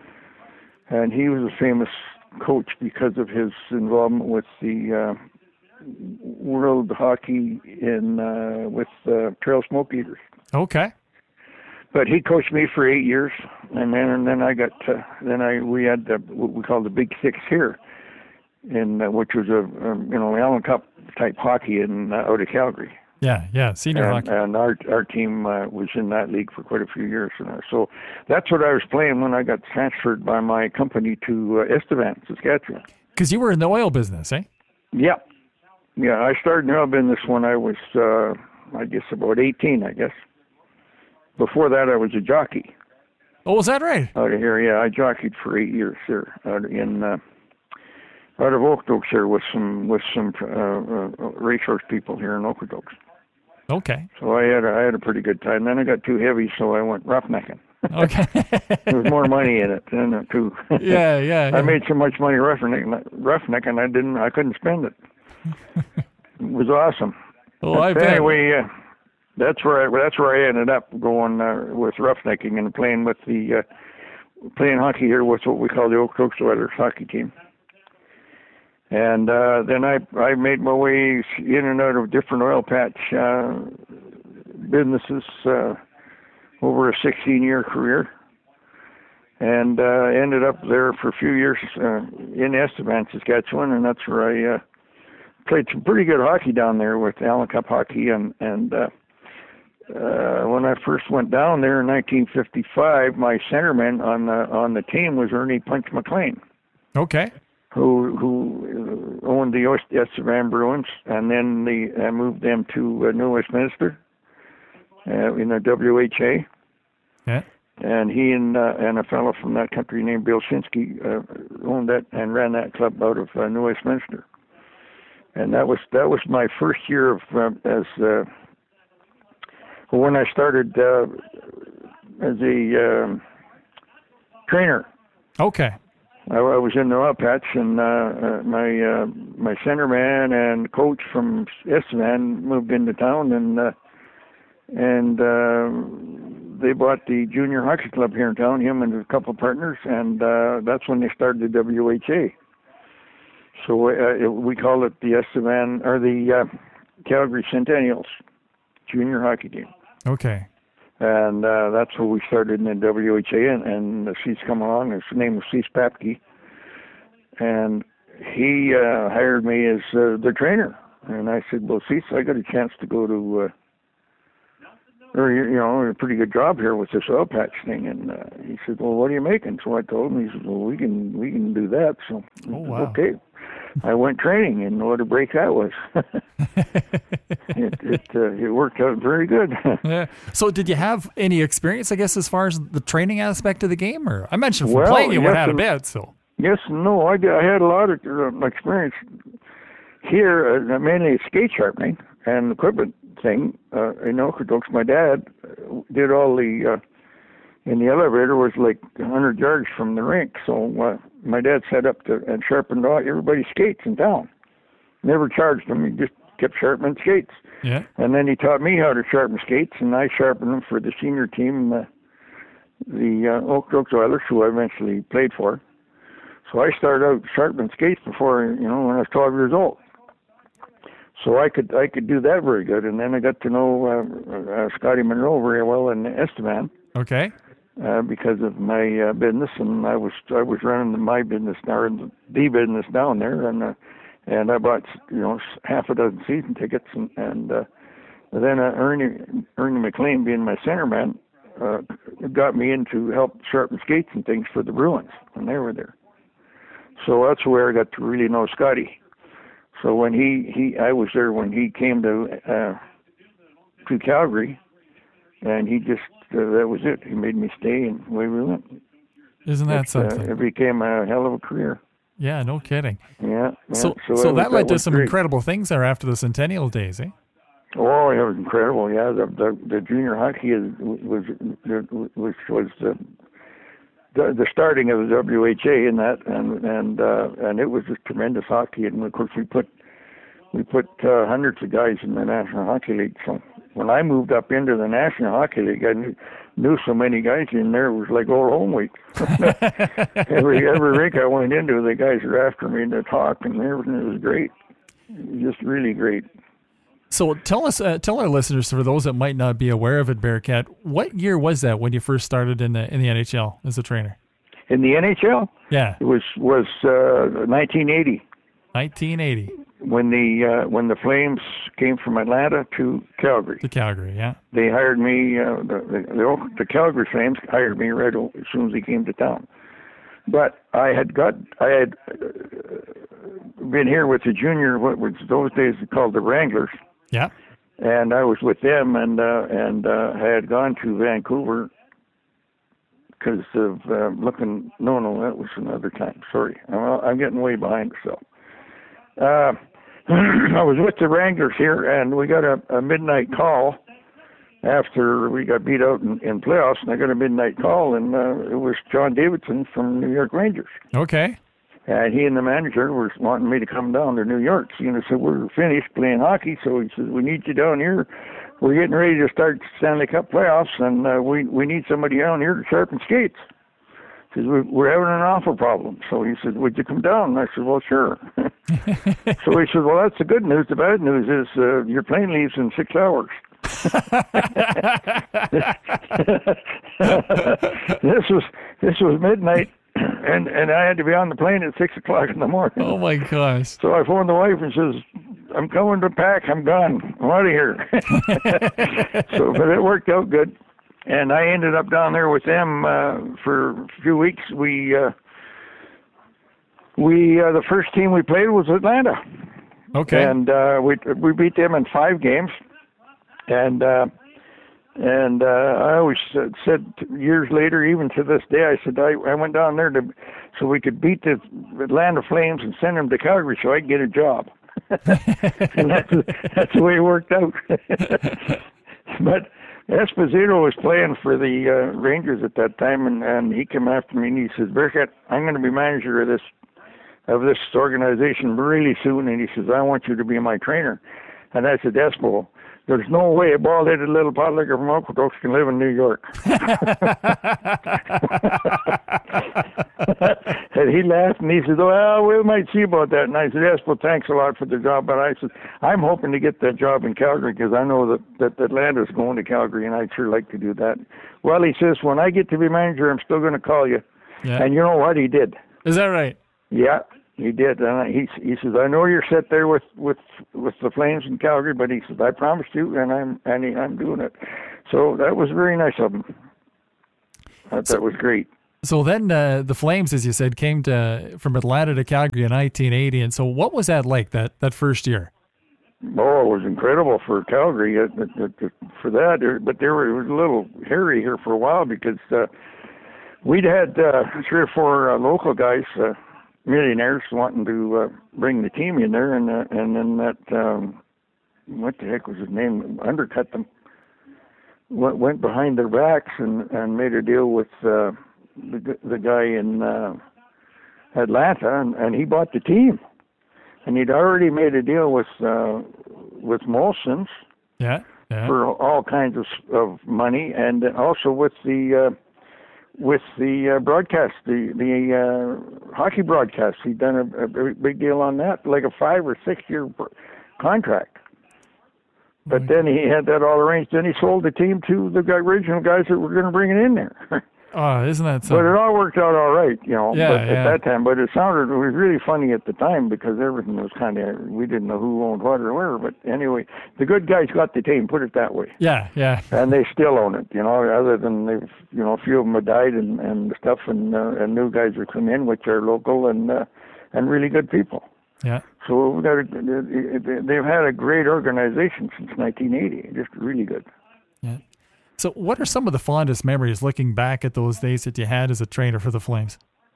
and he was a famous coach because of his involvement with the uh, world hockey in uh, with uh, Trail Smoke Eaters. Okay. But he coached me for eight years, and then and then I got uh, then I we had the, what we call the Big Six here, in uh, which was a um, you know Allen Cup type hockey in uh, out of Calgary. Yeah, yeah, senior and, hockey. And our our team uh, was in that league for quite a few years. Uh, so that's what I was playing when I got transferred by my company to uh, Estevan, Saskatchewan. Because you were in the oil business, eh? Yeah. Yeah, I started in the oil business when I was, uh, I guess, about eighteen, I guess. Before that, I was a jockey. Oh, was that right? Out of here, yeah. I jockeyed for eight years here out in uh, out of Okotoks here with some with some uh, uh, racehorse people here in Okotoks. Okay. So I had a, I had a pretty good time. Then I got too heavy, so I went roughnecking. Okay. There was more money in it than it too. yeah, yeah, yeah. I made so much money roughnecking, roughnecking I didn't, I couldn't spend it. It was awesome. Oh, I but bet. Anyway, uh, that's where I, that's where I ended up going uh, with roughnecking and playing with the uh, playing hockey here with what we call the Okotoks Oilers hockey team. And uh, then I I made my way in and out of different oil patch uh, businesses uh, over a sixteen-year career, and uh, ended up there for a few years uh, in Estevan, Saskatchewan, and that's where I uh, played some pretty good hockey down there with Allen Cup hockey. And and uh, uh, when I first went down there in nineteen fifty-five, my centerman on the on the team was Ernie Punch McLean. Okay. Who who owned the Estevan Bruins, and then the I moved them to uh, New Westminster uh, in the W H A. Yeah. And he and uh, and a fellow from that country named Bill Shinsky uh, owned that and ran that club out of uh, New Westminster. And that was that was my first year of uh, as uh, when I started uh, as a um, trainer. Okay. I, I was in the oil patch, and uh, uh, my uh, my centerman and coach from Estevan moved into town, and uh, and uh, they bought the junior hockey club here in town. Him and a couple of partners, and uh, that's when they started the W H A. So uh, it, we call it the Estevan or the uh, Calgary Centennials junior hockey team. Okay. And uh, that's where we started in the W H A, and, and Cease come along. His name was Cease Papke, and he uh, hired me as uh, the trainer. And I said, well, Cease, I got a chance to go to uh, or you know, a pretty good job here with this oil patch thing. And uh, he said, well, what are you making? So I told him. He said, well, we can we can do that. So oh, wow. okay, I went training, and what a break that was. it it, uh, it worked out very good. Yeah. So did you have any experience, I guess, as far as the training aspect of the game? Or I mentioned from well, playing you yes would have had a and, bit, so. Yes and no. I, did, I had a lot of uh, experience here, uh, mainly skate sharpening and equipment thing. Uh, in Okotoks, my dad did all the, uh, in the elevator was like one hundred yards from the rink. So uh, my dad set up to, and sharpened all everybody's skates in town. Never charged them. He just kept sharpening skates. Yeah. And then he taught me how to sharpen skates, and I sharpened them for the senior team, uh, the uh, Okotoks Oilers, who I eventually played for. So I started out sharpening skates before, you know, when I was twelve years old. So I could I could do that very good, and then I got to know uh, uh, Scotty Monroe very well in Estevan. Okay. Uh, because of my uh, business, and I was I was running my business now, the, the business down there, and uh, and I bought you know half a dozen season tickets, and, and uh, then uh, Ernie Ernie McLean, being my centerman, uh, got me in to help sharpen skates and things for the Bruins when they were there. So that's where I got to really know Scotty. So when he, he I was there when he came to uh, to Calgary, and he just uh, that was it. He made me stay, and away we went. Isn't that it, something? Uh, it became a hell of a career. Yeah, no kidding. Yeah. yeah. So, so, so that, that was, led that to some great. incredible things there after the Centennial days, eh? Oh, it was incredible. Yeah, the the, the junior hockey is, was was was the, the the starting of the W H A in that, and and uh, and it was just tremendous hockey. And of course, we put we put uh, hundreds of guys in the National Hockey League. So when I moved up into the National Hockey League, I knew, knew so many guys in there. It was like old home week. every every rink I went into, the guys were after me to talk, and everything. It was great. It was just really great. So tell us, uh, tell our listeners, for those that might not be aware of it, Bearcat, what year was that when you first started in the in the N H L as a trainer? In the N H L? Yeah, it was was uh, nineteen eighty. nineteen eighty. When the uh, when the Flames came from Atlanta to Calgary. To Calgary, yeah. They hired me. Uh, the, the the the Calgary Flames hired me right as soon as he came to town. But I had got I had uh, been here with the junior, what was those days called the Wranglers. Yeah. And I was with them, and uh, and uh, I had gone to Vancouver because of uh, looking. No, no, that was another time. Sorry, I'm, I'm getting way behind myself. Uh, I was with the Wranglers here, and we got a, a midnight call after we got beat out in, in playoffs, and I got a midnight call, and uh, it was John Davidson from New York Rangers. Okay. And he and the manager were wanting me to come down to New York. So, you know, so we're finished playing hockey, so he says, we need you down here. We're getting ready to start Stanley Cup playoffs, and uh, we we need somebody down here to sharpen skates. He says, we're having an awful problem. So he said, would you come down? And I said, well, sure. So he said, well, that's the good news. The bad news is uh, your plane leaves in six hours. this was this was midnight, and and I had to be on the plane at six o'clock in the morning. Oh my gosh! So I phoned the wife and says, "I'm coming to pack. I'm gone. I'm out of here." So, but it worked out good, and I ended up down there with them uh, for a few weeks. We uh, we uh, the first team we played was Atlanta. Okay. And uh, we we beat them in five games. And uh, and uh, I always said years later, even to this day, I said I, I went down there to so we could beat the Atlanta Flames and send them to Calgary so I could get a job. And that's, that's the way it worked out. But Esposito was playing for the uh, Rangers at that time, and, and he came after me and he says, "Bearcat, I'm going to be manager of this of this organization really soon." And he says, "I want you to be my trainer." And I said, "Espo, there's no way a bald-headed little potlicker from Okotoks can live in New York." And he laughed and he said, "Well, we might see about that." And I said, "Yes, well, thanks a lot for the job." But I said, "I'm hoping to get that job in Calgary because I know that, that Atlanta's going to Calgary, and I'd sure like to do that." Well, he says, "When I get to be manager, I'm still going to call you." Yeah. And you know what? He did. Is that right? Yeah. He did, and I, he he says, "I know you're set there with, with, with the Flames in Calgary, but he says I promised you, and I'm and he, I'm doing it." So that was very nice of them. Thought that was great. So then uh, the Flames, as you said, came to from Atlanta to Calgary in nineteen eighty. And so what was that like, that, that first year? Oh, it was incredible for Calgary uh, uh, uh, for that. But there were, it was a little hairy here for a while because uh, we'd had uh, three or four uh, local guys, uh, millionaires, wanting to uh, bring the team in there. And, uh, and then that, um, what the heck was his name, undercut them. Went, went behind their backs and, and made a deal with uh, the, the guy in uh, Atlanta, and, and he bought the team. And he'd already made a deal with uh, with Molson's yeah, yeah. for all kinds of of money, and also with the uh, with the uh, broadcast, the the uh, hockey broadcast. He'd done a, a big deal on that, like a five or six year contract. But then he had that all arranged. Then he sold the team to the original guys that were going to bring it in there. Oh, isn't that something? But it all worked out all right, you know. Yeah, but yeah. at that time, but it sounded it was really funny at the time because everything was kind of we didn't know who owned what or where. But anyway, the good guys got the team. Put it that way. Yeah, yeah. And they still own it, you know. Other than they've, you know, a few of them have died and and stuff, and uh, and new guys have come in, which are local and uh, and really good people. Yeah. So we got a, they've had a great organization since nineteen eighty, just really good. Yeah. So what are some of the fondest memories looking back at those days that you had as a trainer for the Flames?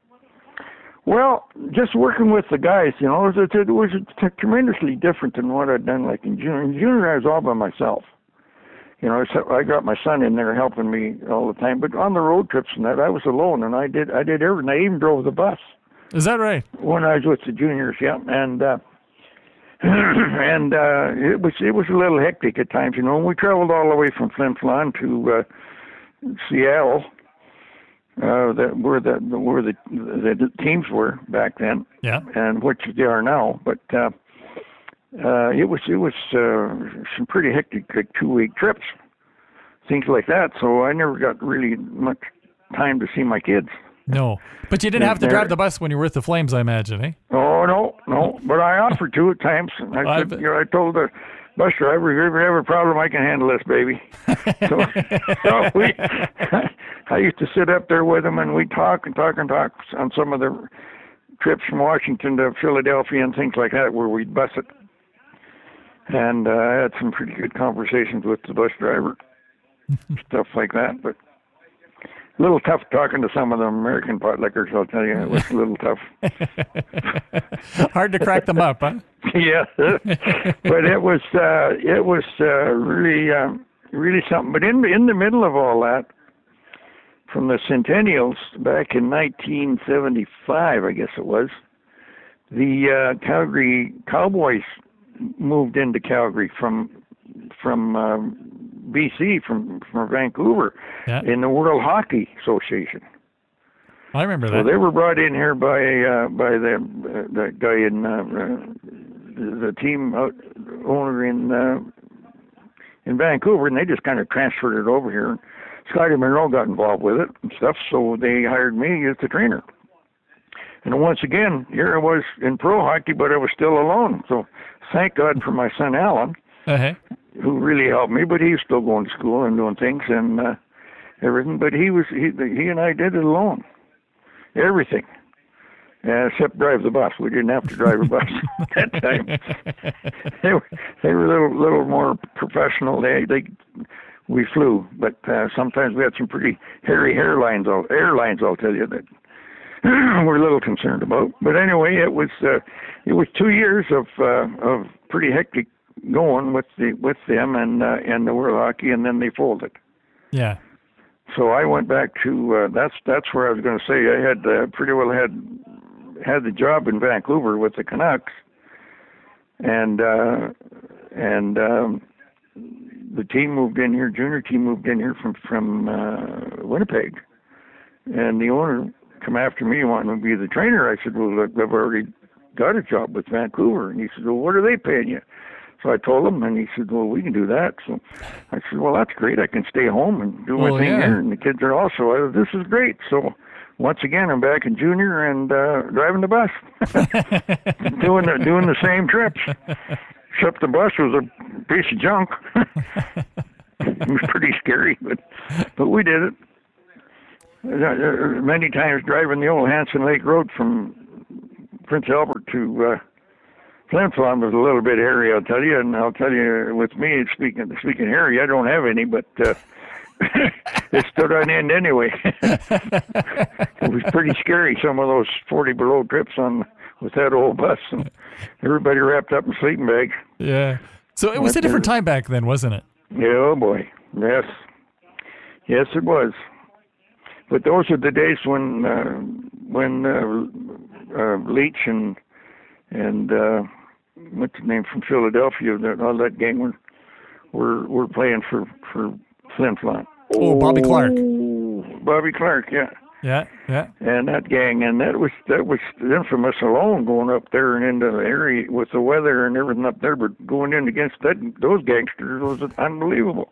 Well, just working with the guys, you know, it was, it was tremendously different than what I'd done like in junior. In junior, I was all by myself. You know, so I got my son in there helping me all the time. But on the road trips and that, I was alone, and I did I did everything. I even drove the bus. Is that right? When I was with the juniors, yeah, and uh, and uh, it was it was a little hectic at times, you know. We traveled all the way from Flin Flon to uh, Seattle, uh, that where the where the, the the teams were back then, yeah, and which they are now. But uh, uh, it was it was uh, some pretty hectic, like two week trips, things like that. So I never got really much time to see my kids. No, but you didn't have to drive the bus when you were with the Flames, I imagine, eh? Oh, no, no. But I offered to at times. I, said, you know, I told the bus driver, if you ever have a problem, I can handle this, baby. so, so we, I used to sit up there with him, and we'd talk and talk and talk on some of the trips from Washington to Philadelphia and things like that where we'd bus it. And uh, I had some pretty good conversations with the bus driver, stuff like that. But a little tough talking to some of the American potlickers, I'll tell you. It was a little tough. Hard to crack them up, huh? Yeah, but it was uh, it was uh, really um, really something. But in in the middle of all that, from the Centennials back in nineteen seventy-five, I guess it was, the uh, Calgary Cowboys moved into Calgary from from um, B C, from from Vancouver, yeah. in the World Hockey Association. I remember so that. So they were brought in here by uh, by the uh, the guy in uh, uh, the team out, owner in uh, in Vancouver, and they just kind of transferred it over here. Scotty Monroe got involved with it and stuff, so they hired me as the trainer. And once again, here I was in pro hockey, but I was still alone. So thank God for my son Alan. Uh-huh. Who really helped me, but he's still going to school and doing things and uh, everything. But he was he he and I did it alone, everything, uh, except drive the bus. We didn't have to drive a bus at that time. they were they were a little little more professional. They they we flew, but uh, sometimes we had some pretty hairy airlines. I'll, airlines, I'll tell you that we're a little concerned about. But anyway, it was uh, it was two years of uh, of pretty hectic going with the with them and uh, and the World Hockey, and then they folded. Yeah. So I went back to uh, that's that's where I was going to say I had uh, pretty well had had the job in Vancouver with the Canucks, and uh, and um, the team moved in here. Junior team moved in here from from uh, Winnipeg, and the owner come after me wanting to be the trainer. I said, well, look, I've already got a job with Vancouver, and he said, well, what are they paying you? So I told him, and he said, well, we can do that. So I said, well, that's great. I can stay home and do my well, thing yeah. here, and the kids are also, uh, this is great. So once again, I'm back in junior and uh, driving the bus, doing, the, doing the same trips, except the bus was a piece of junk. It was pretty scary, but but we did it. Uh, many times driving the old Hanson Lake Road from Prince Albert to uh, Flin Flon was a little bit hairy, I'll tell you. And I'll tell you, with me, speaking speaking hairy, I don't have any, but uh, it stood on end anyway. It was pretty scary, some of those forty below trips on with that old bus, and everybody wrapped up in sleeping bags. Yeah. So it was But, a different uh, time back then, wasn't it? Yeah, oh boy. Yes. Yes, it was. But those are the days when uh, when uh, uh, Leach and and uh, what's the name from Philadelphia, that all that gang were were were playing for for Flin Flon. Oh, Bobby Clark. Bobby Clark, yeah. Yeah, yeah. And that gang, and that was that was infamous alone, going up there and into the area with the weather and everything up there, but going in against that those gangsters was unbelievable.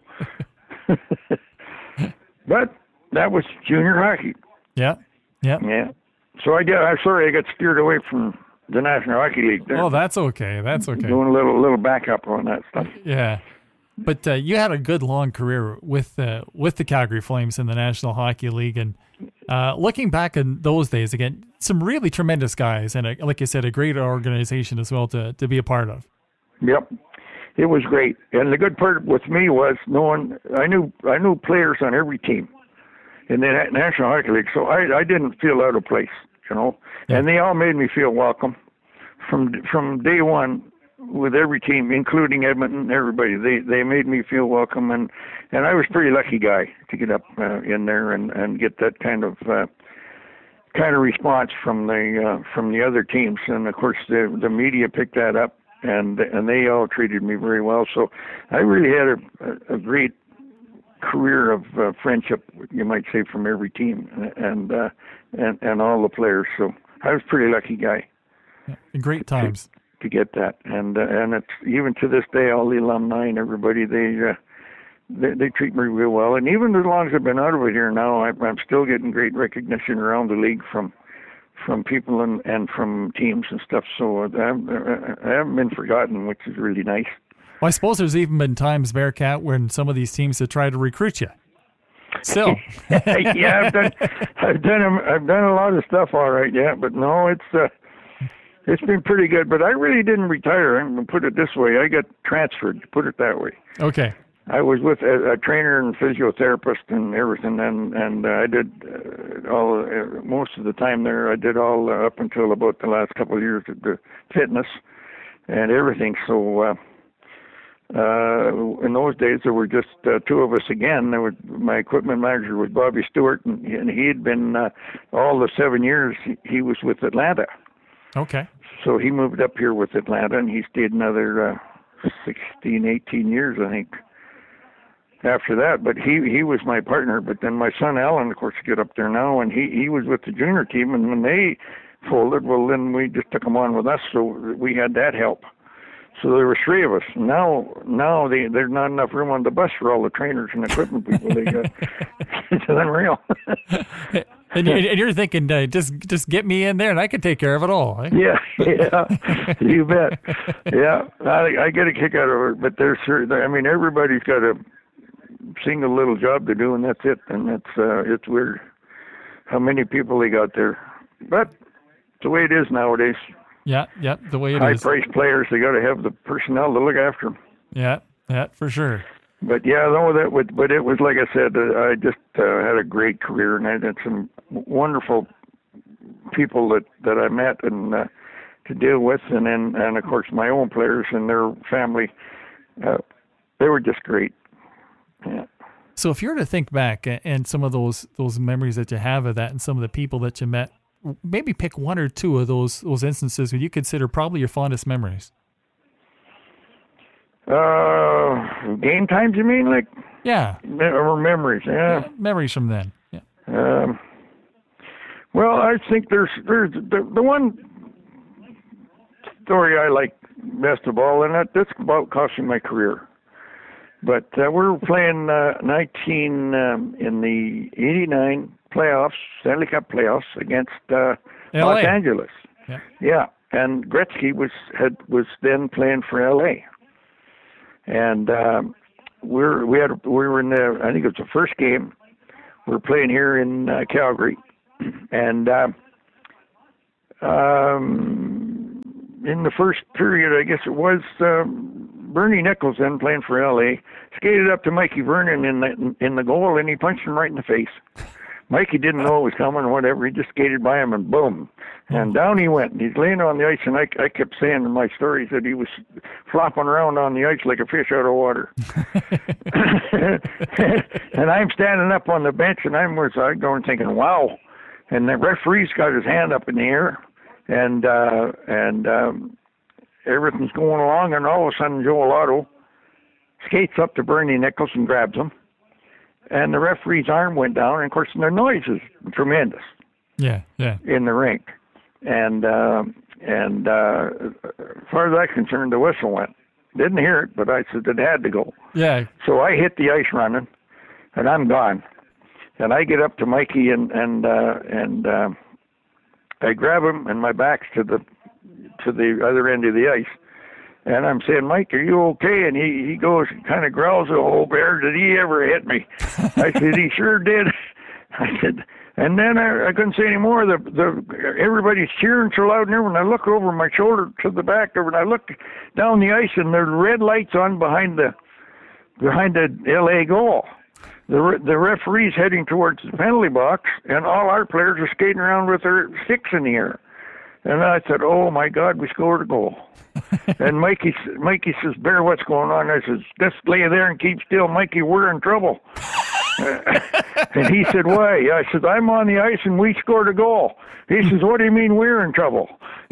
But that was junior hockey. Yeah, yeah. Yeah. So I did. I'm sorry I got steered away from the National Hockey League there. Oh, that's okay. That's okay. Doing a little little backup on that stuff. Yeah. But uh, you had a good long career with uh, with the Calgary Flames in the National Hockey League, and uh, looking back in those days, again, some really tremendous guys, and a, like you said, a great organization as well to to be a part of. Yep, it was great, and the good part with me was knowing I knew I knew players on every team in the National Hockey League, so I I didn't feel out of place, you know, Yeah. and they all made me feel welcome from from day one. With every team, including Edmonton, everybody, they they made me feel welcome, and and I was a pretty lucky guy to get up uh, in there and and get that kind of uh, kind of response from the uh, from the other teams, and of course the the media picked that up, and and they all treated me very well. So I really had a a great career of uh, friendship, you might say, from every team, and uh, and and all the players. So I was a pretty lucky guy Great times. to get that, and uh, and it's even to this day, all the alumni and everybody, they uh, they, they treat me real well. And even as long as I've been out of it here now, I, I'm still getting great recognition around the league from from people and, and from teams and stuff. So I'm, I haven't been forgotten, which is really nice. Well, I suppose there's even been times, Bearcat, when some of these teams have tried to recruit you. Still. Yeah, I've done I've done a, I've done a lot of stuff, all right. Yeah, but no, it's. Uh, It's been pretty good, but I really didn't retire. I'm going to put it this way. I got transferred, put it that way. Okay. I was with a, a trainer and physiotherapist and everything, and, and uh, I did uh, all, uh, most of the time there, I did all uh, up until about the last couple of years of the fitness and everything. So uh, uh, in those days, there were just uh, two of us again. There was, my equipment manager was Bobby Stewart, and, and he had been, uh, all the seven years, he, he was with Atlanta. Okay. So he moved up here with Atlanta, and he stayed another uh, sixteen, eighteen years, I think, after that. But he he was my partner. But then my son Alan, of course, got up there now, and he, he was with the junior team. And when they folded, well, then we just took him on with us, so we had that help. So there were three of us. Now now they, there's not enough room on the bus for all the trainers and equipment people. They got, it's unreal. And you're, and you're thinking, uh, just just get me in there, and I can take care of it all. Eh? Yeah, yeah, you bet. Yeah, I, I get a kick out of it, but there's, I mean, everybody's got a single little job to do, and that's it. And it's uh, it's weird how many people they got there, but it's the way it is nowadays. Yeah, yeah, the way it High is. priced players, they got to have the personnel to look after them. Yeah, yeah, for sure. But yeah, no, that would, but it was like I said, uh, I just uh, had a great career, and I had some wonderful people that, that I met and uh, to deal with, and then and of course my own players and their family, uh, they were just great. Yeah. So if you were to think back and some of those those memories that you have of that, and some of the people that you met, maybe pick one or two of those those instances where you consider probably your fondest memories. Uh, game times, you mean, like? Yeah. Or memories? Yeah. yeah memories from then. Yeah. Um. Well, I think there's there's the the one story I like best of all, and that that's about costing my career. But uh, we were playing uh, nineteen um, in the eighty-nine playoffs, Stanley Cup playoffs against uh, Los Angeles. Yeah. Yeah, and Gretzky was had was then playing for L A. And um, we're we had we were in the I think it was the first game. We were playing here in uh, Calgary, and uh, um, in the first period, I guess it was. Um, Bernie Nichols, then playing for L A, skated up to Mikey Vernon in the in the goal, and he punched him right in the face. Mikey didn't know it was coming or whatever. He just skated by him, and boom, and down he went. And he's laying on the ice, and I, I kept saying in my stories that he was flopping around on the ice like a fish out of water. And I'm standing up on the bench, and I'm was I going thinking, wow. And the referee's got his hand up in the air, and uh, and. Um, Everything's going along, and all of a sudden Joe Lotto skates up to Bernie Nichols and grabs him, and the referee's arm went down, and of course the noise is tremendous. Yeah, yeah. In the rink, and uh, and uh, as far as I'm concerned, the whistle went. Didn't hear it, but I said it had to go. Yeah. So I hit the ice running, and I'm gone, and I get up to Mikey and and uh, and uh, I grab him, and my back's to the to the other end of the ice. And I'm saying, Mike, are you okay? And he, he goes, kind of growls, oh, Bear, did he ever hit me? I said, he sure did. I said, and then I, I couldn't say any more. The, the, everybody's cheering so loud and everything. I look over my shoulder to the back over, and I look down the ice, and there's red lights on behind the behind the L A goal. The, the referee's heading towards the penalty box, and all our players are skating around with their sticks in the air. And I said, oh, my God, we scored a goal. And Mikey Mikey says, Bear, what's going on? I says, just lay there and keep still, Mikey, we're in trouble. And he said, why? I said, I'm on the ice and we scored a goal. He says, what do you mean we're in trouble?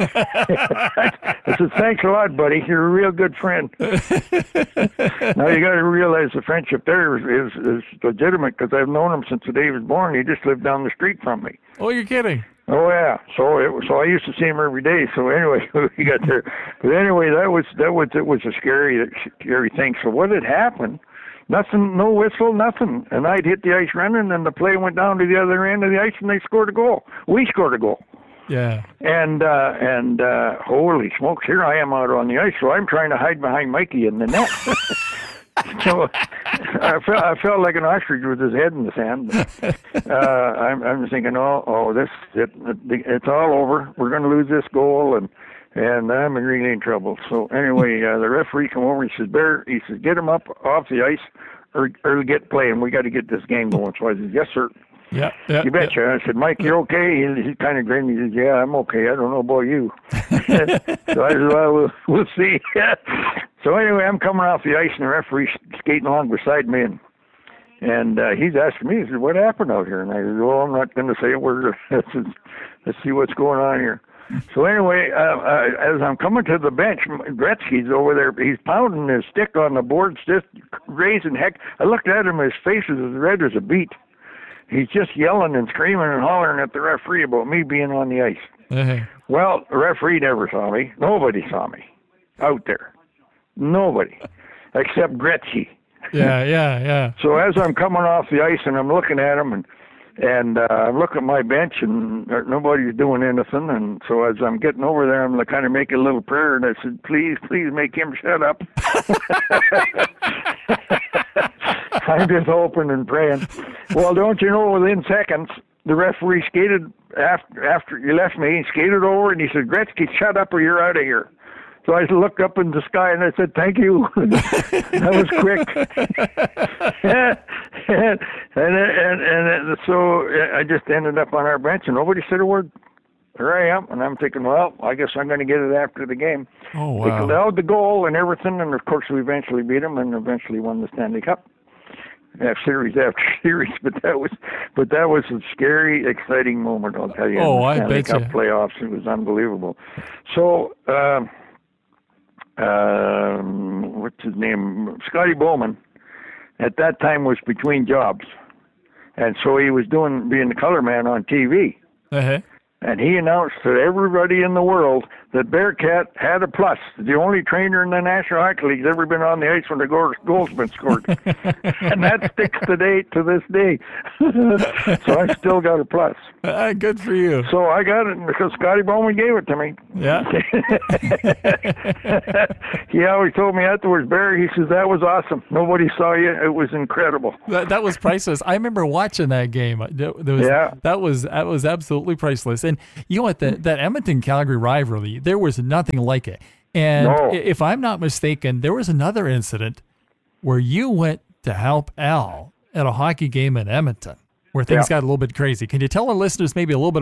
I said, thanks a lot, buddy. You're a real good friend. Now you got to realize the friendship there is, is, is legitimate, because I've known him since the day he was born. He just lived down the street from me. Oh, you're kidding. Oh yeah, so it so I used to see him every day. So anyway, we got there. But anyway, that was that was it was a scary scary thing. So what had happened? Nothing, no whistle, nothing. And I'd hit the ice running, and the play went down to the other end of the ice, and they scored a goal. We scored a goal. Yeah. And uh, and uh, holy smokes, here I am out on the ice. So I'm trying to hide behind Mikey in the net. So I felt I felt like an ostrich with his head in the sand. Uh, I'm I'm thinking, oh, oh, this it, it's all over. We're going to lose this goal, and and I'm in really in trouble. So anyway, uh, the referee come over and he says, Bear, he says, get him up off the ice, or or get playing. We got to get this game going. So I said, yes, sir. Yeah, yeah. You betcha. Yeah. I said, Mike, you're okay? He, he kind of grinned. He said, yeah, I'm okay. I don't know about you. So I said, well, we'll, we'll see. So anyway, I'm coming off the ice, and the referee's skating along beside me, and and uh, he's asking me, he said, what happened out here? And I said, well, I'm not going to say a word. Let's, let's see what's going on here. So anyway, uh, uh, as I'm coming to the bench, Gretzky's over there. He's pounding his stick on the boards, just raising heck. I looked at him, his face is as red as a beet. He's just yelling and screaming and hollering at the referee about me being on the ice. Uh-huh. Well, the referee never saw me. Nobody saw me out there. Nobody. Except Gretzky. Yeah, yeah, yeah. So as I'm coming off the ice and I'm looking at him, and and uh, I look at my bench, and nobody's doing anything. And so as I'm getting over there, I'm kind of making a little prayer, and I said, please, please make him shut up. I'm just hoping and praying. Well, don't you know, within seconds, the referee skated after after he left me. He skated over and he said, Gretzky, shut up or you're out of here. So I looked up in the sky and I said, thank you. That was quick. and, and, and, and, and so I just ended up on our bench, and nobody said a word. Here I am, and I'm thinking, well, I guess I'm going to get it after the game. Oh, wow. They allowed the goal and everything, and of course we eventually beat them and eventually won the Stanley Cup. Yeah, series after series, but that was, but that was a scary, exciting moment. I'll tell you. Oh, in the I Stanley bet Cup you. playoffs, it was unbelievable. So, um, um, what's his name? Scotty Bowman, at that time was between jobs, and so he was doing being the color man on T V. Uh-huh. And he announced to everybody in the world that Bearcat had a plus. The only trainer in the National Hockey League ever been on the ice when the goal, goal's been scored. And that sticks today to this day. So I still got a plus. Uh, good for you. So I got it because Scotty Bowman gave it to me. Yeah. He always told me afterwards, Barry, he says, that was awesome. Nobody saw you. It was incredible. That, that was priceless. I remember watching that game. There, there was, Yeah. That was that was absolutely priceless. And you know what? The, that Edmonton-Calgary rivalry, there was nothing like it. And No. if I'm not mistaken, there was another incident where you went to help Al at a hockey game in Edmonton where things Yeah. got a little bit crazy. Can you tell our listeners maybe a little bit